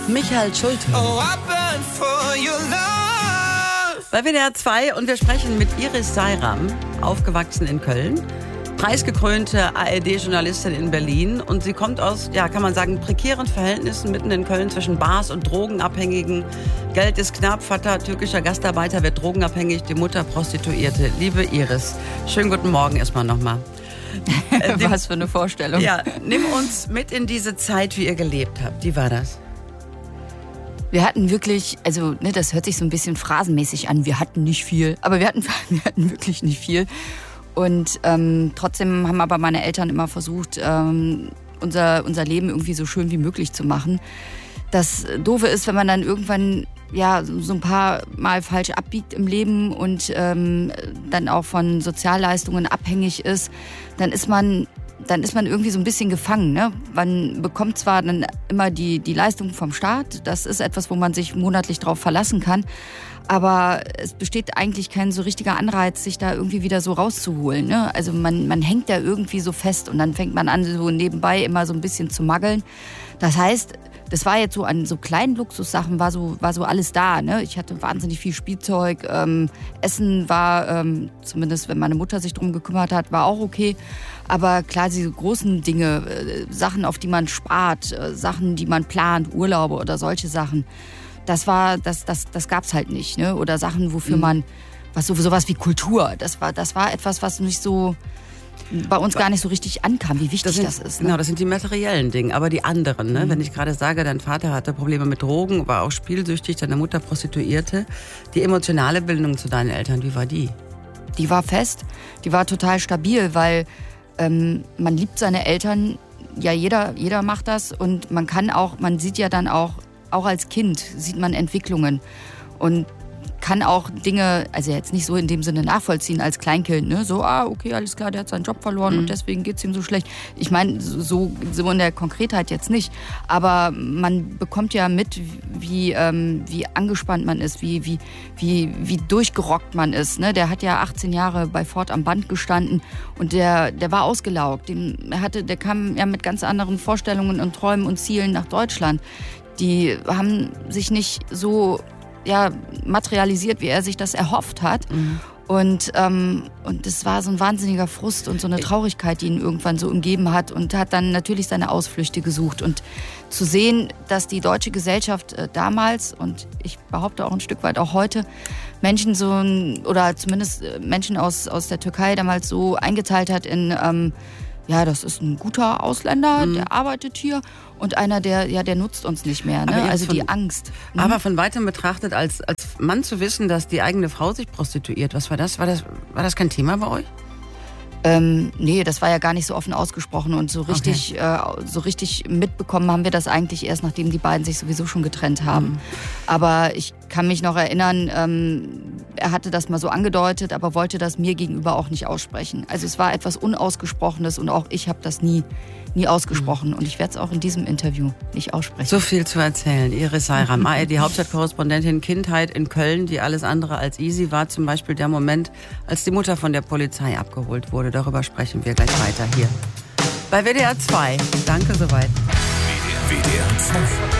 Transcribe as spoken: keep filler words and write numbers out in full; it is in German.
Michael Schulte. Oh, I burn for your love. Bei W D R zwei und wir sprechen mit Iris Seiram, aufgewachsen in Köln, preisgekrönte A R D-Journalistin in Berlin und sie kommt aus, ja, kann man sagen, prekären Verhältnissen mitten in Köln zwischen Bars und Drogenabhängigen. Geld ist knapp, Vater türkischer Gastarbeiter wird drogenabhängig, die Mutter Prostituierte. Liebe Iris, schönen guten Morgen erstmal nochmal. Was für eine Vorstellung. Ja, nimm uns mit in diese Zeit, wie ihr gelebt habt. Wie war das? Wir hatten wirklich, also ne, das hört sich so ein bisschen phrasenmäßig an, wir hatten nicht viel, aber wir hatten, wir hatten wirklich nicht viel. Und ähm, trotzdem haben aber meine Eltern immer versucht, ähm, unser, unser Leben irgendwie so schön wie möglich zu machen. Das Doofe ist, wenn man dann irgendwann ja, so ein paar Mal falsch abbiegt im Leben und ähm, dann auch von Sozialleistungen abhängig ist, dann ist man... dann ist man irgendwie so ein bisschen gefangen. Ne? Man bekommt zwar dann immer die, die Leistung vom Staat, das ist etwas, wo man sich monatlich drauf verlassen kann, aber es besteht eigentlich kein so richtiger Anreiz, sich da irgendwie wieder so rauszuholen. Ne? Also man, man hängt da irgendwie so fest und dann fängt man an, so nebenbei immer so ein bisschen zu maggeln. Das heißt, das war jetzt so an so kleinen Luxussachen, war so, war so alles da. Ne? Ich hatte wahnsinnig viel Spielzeug. Ähm, Essen war, ähm, zumindest wenn meine Mutter sich drum gekümmert hat, war auch okay. Aber klar, diese großen Dinge, äh, Sachen, auf die man spart, äh, Sachen, die man plant, Urlaube oder solche Sachen, das war, das, das, das gab's halt nicht. Ne? Oder Sachen, wofür mhm. man, was so, sowas wie Kultur, das war, das war etwas, was nicht so bei uns gar nicht so richtig ankam, wie wichtig das, sind, das ist. Ne? Genau, das sind die materiellen Dinge, aber die anderen, ne? Mhm. Wenn ich gerade sage, dein Vater hatte Probleme mit Drogen, war auch spielsüchtig, deine Mutter Prostituierte. Die emotionale Bindung zu deinen Eltern, wie war die? Die war fest, die war total stabil, weil ähm, man liebt seine Eltern, ja jeder, jeder macht das und man kann auch, man sieht ja dann auch, auch als Kind sieht man Entwicklungen und kann auch Dinge, also jetzt nicht so in dem Sinne nachvollziehen als Kleinkind, ne? So, ah, okay, alles klar, der hat seinen Job verloren mhm. und deswegen geht's ihm so schlecht. Ich meine, so, so in der Konkretheit jetzt nicht, aber man bekommt ja mit, wie, ähm, wie angespannt man ist, wie, wie, wie, wie durchgerockt man ist, ne? Der hat ja achtzehn Jahre bei Ford am Band gestanden und der, der war ausgelaugt. Den, er hatte, der kam ja mit ganz anderen Vorstellungen und Träumen und Zielen nach Deutschland. Die haben sich nicht so ja, materialisiert, wie er sich das erhofft hat. Mhm. Und, ähm, und das war so ein wahnsinniger Frust und so eine Traurigkeit, die ihn irgendwann so umgeben hat und hat dann natürlich seine Ausflüchte gesucht. Und zu sehen, dass die deutsche Gesellschaft äh, damals und ich behaupte auch ein Stück weit auch heute Menschen so, oder zumindest Menschen aus, aus der Türkei damals so eingeteilt hat in ähm, ja, das ist ein guter Ausländer, mhm. der arbeitet hier und einer, der, ja, der nutzt uns nicht mehr, ne? Also von, die Angst. Mhm. Aber von weitem betrachtet, als, als Mann zu wissen, dass die eigene Frau sich prostituiert, was war das? War das, war das kein Thema bei euch? Ähm, nee, das war ja gar nicht so offen ausgesprochen und so richtig, okay. äh, so richtig mitbekommen haben wir das eigentlich erst, nachdem die beiden sich sowieso schon getrennt haben. Mhm. Aber ich kann mich noch erinnern, ähm, er hatte das mal so angedeutet, aber wollte das mir gegenüber auch nicht aussprechen. Also es war etwas Unausgesprochenes und auch ich habe das nie, nie ausgesprochen. Und ich werde es auch in diesem Interview nicht aussprechen. So viel zu erzählen. Iris Seiram, A R D Hauptstadtkorrespondentin, Kindheit in Köln, die alles andere als easy war. Zum Beispiel der Moment, als die Mutter von der Polizei abgeholt wurde. Darüber sprechen wir gleich weiter hier bei W D R zwei. Danke soweit. W D R zwei.